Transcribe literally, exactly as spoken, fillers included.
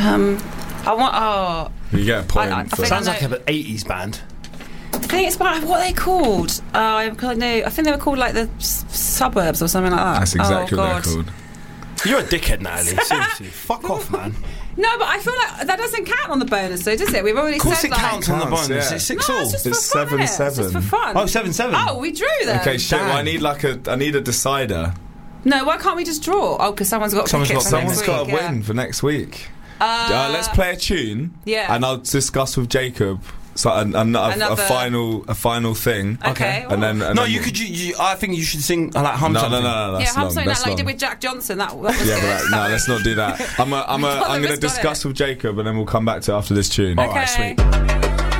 Um, I want. Oh, you get a point. I, I, I for think Sounds I like an eighties band. I think it's about what are they called. Uh, I know. I think they were called like the s- Suburbs or something like that. That's exactly oh, what God. they're called. You're a dickhead, Natalie. Seriously, fuck off, man. No, but I feel like that doesn't count on the bonus, though, does it? We've already Of course said it like, counts on the Counts, bonus. yeah. It's six No, all. it's just It's for fun, seven, innit? It's just seven. for fun. Oh, seven seven. Oh, we drew them. Okay, shit. Well, I Damn. need like a. I need a decider. No, why can't we just draw? Oh, because someone's got to Someone's pick it got- for Someone's next got week, to yeah. win for next week. Uh, Uh, let's play a tune. Yeah. And I'll discuss with Jacob. So an, an, a, a Another- final, a final thing. Okay. And then, and No, then you we'll- could. You, you, I think you should sing uh, like hum No, no, something. no, no, Yeah, that's hum long. something That's that like you long. did with Jack Johnson. That, that was Yeah, good. but that, no, let's not do that. I'm, a, I'm, a, God, I'm the going to risk on discuss it. with Jacob, and then we'll come back to after this tune. All right, Okay. sweet.